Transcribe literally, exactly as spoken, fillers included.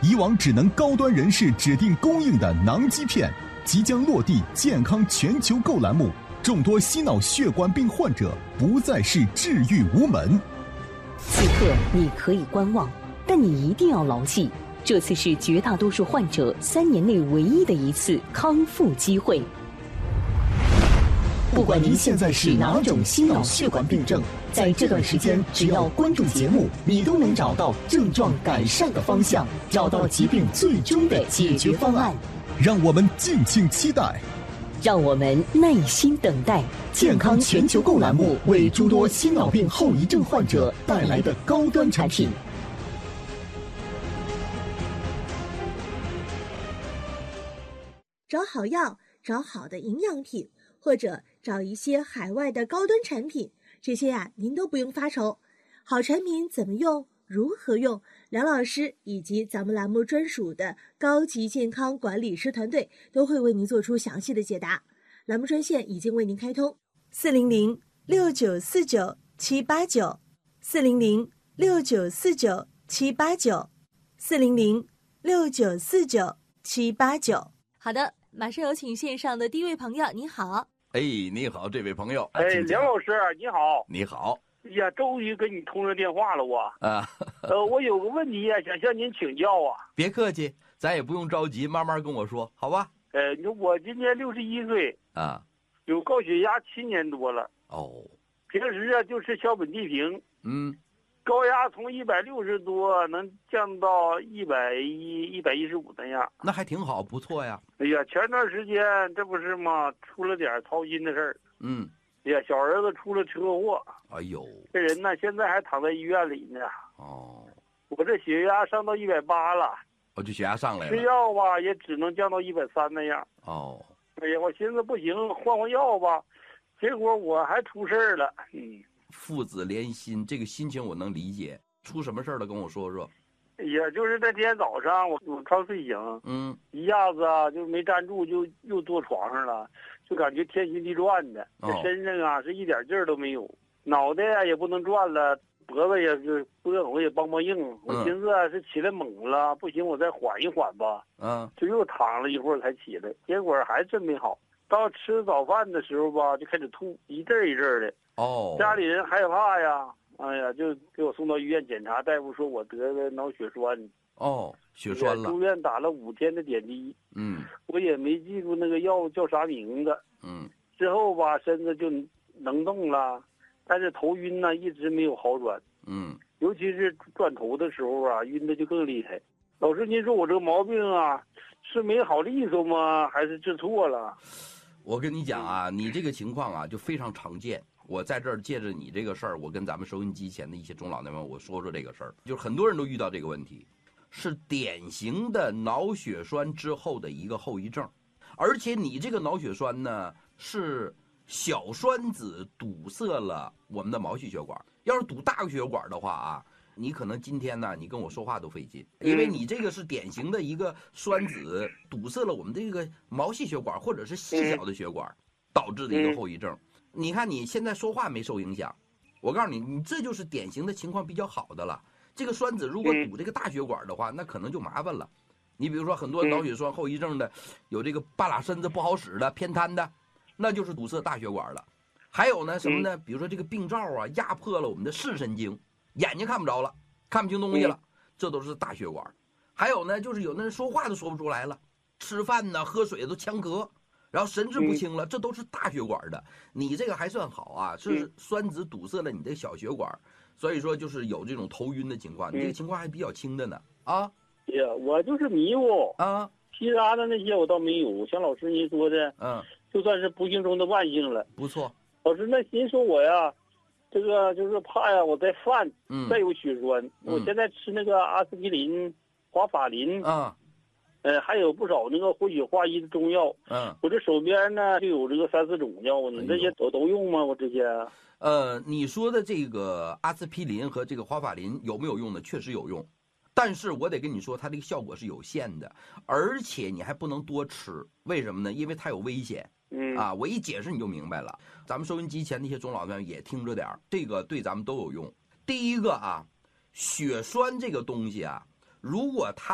以往只能高端人士指定供应的囊基片，即将落地健康全球购栏目，众多心脑血管病患者不再是治愈无门。 此刻你可以观望，但你一定要牢记，这次是绝大多数患者三年内唯一的一次康复机会。不管您现在是哪种心脑血管病症，在这段时间只要关注节目，你都能找到症状改善的方向，找到疾病最终的解决方案。 让我们敬请期待， 让我们耐心等待健康全球购栏目为诸多心脑病后遗症患者带来的高端产品。 找好药，找好的营养品，或者找一些海外的高端产品，这些呀、啊、您都不用发愁。好产品怎么用，如何用，梁老师以及咱们栏目专属的高级健康管理师团队都会为您做出详细的解答。栏目专线已经为您开通，四零零六九四九七八九，四零零六九四九七八九，四零零六九四九七八九。好的，马上有请线上的第一位朋友，你好。 哎，你好，这位朋友。 哎，梁老师，你好。 你好。 哎呀，终于跟你通上电话了，我。 啊。 呃，我有个问题呀、啊，想向您请教啊。 别客气，咱也不用着急，慢慢跟我说，好吧？ 呃，你说我今年六十一岁。 啊。 有高血压七年多了。 哦。 平时啊就吃小本地平。 嗯。 高压从一百六十多能降到一百一、一百一十五那样， 那还挺好，不错呀。 哎呀，前段时间这不是嘛，出了点操心的事儿。 嗯。 哎呀，小儿子出了车祸。 哎呦。 这人呢，现在还躺在医院里呢。 哦。 我这血压上到一百八了。 我这血压上来了。 吃药吧，也只能降到一百三那样。 哦。 哎呀，我寻思不行，换换药吧，结果我还出事儿了。嗯。 父子连心，这个心情我能理解。出什么事儿了？跟我说说。 哎呀，就是那天早上我我刚睡醒， 嗯， 一下子啊就没站住，就又坐床上了，就感觉天旋地转的，这身上啊是一点劲儿都没有，脑袋啊也不能转了，脖子也是脖梗也梆梆硬。我寻思啊是起来猛了，不行我再缓一缓吧。 嗯， 就又躺了一会儿才起来，结果还真没好。到吃早饭的时候吧，就开始吐，一阵一阵的。 哦， 家里人害怕呀。哎呀，就给我送到医院检查，大夫说我得了脑血栓。 哦，血栓了。 住院打了五天的点滴。 嗯。 我也没记住那个药叫啥名字。 嗯。 之后吧，身子就能动了，但是头晕呢，一直没有好转。 嗯。 尤其是转头的时候啊，晕的就更厉害。老师，您说我这个毛病啊，是没好利索吗？还是治错了？ 我跟你讲啊，你这个情况啊，就非常常见。我在这儿借着你这个事儿，我跟咱们收音机前的一些中老年们，我说说这个事儿，就是很多人都遇到这个问题，是典型的脑血栓之后的一个后遗症，而且你这个脑血栓呢，是小栓子堵塞了我们的毛细血管，要是堵大血管的话啊，你可能今天呢，你跟我说话都费劲，因为你这个是典型的一个栓子堵塞了我们这个毛细血管或者是细小的血管导致的一个后遗症。你看你现在说话没受影响，我告诉你，你这就是典型的情况比较好的了。这个栓子如果堵这个大血管的话，那可能就麻烦了。你比如说很多脑血栓后遗症的，有这个半拉身子不好使的、偏瘫的，那就是堵塞大血管了。还有呢什么呢？比如说这个病灶啊压迫了我们的视神经，眼睛看不着了，看不清东西了，这都是大血管。还有呢就是有的人说话都说不出来了，吃饭呢喝水都呛咳。然后神志不清了，这都是大血管的。你这个还算好啊，是栓子堵塞了你的小血管，所以说就是有这种头晕的情况。你这个情况还比较轻的呢啊。 呀，我就是迷糊啊， 其他的那些我倒没有。像老师您说的， 嗯， 就算是不幸中的万幸了。 不错。 老师，那您说我呀，这个就是怕呀，我再犯， 嗯， 再有血栓。 嗯、 我现在吃那个阿司匹林、华法林啊。 呃，还有不少那个活血化瘀的中药。 嗯， 我这手边呢就有这个三四种药，你这些都都用吗？我这些？ 呃，你说的这个阿司匹林和这个华法林有没有用呢？确实有用，但是我得跟你说，它这个效果是有限的，而且你还不能多吃。为什么呢？因为它有危险。 嗯啊，我一解释你就明白了。咱们收音机前那些中老年也听着点儿，这个对咱们都有用。第一个啊，血栓这个东西啊，如果它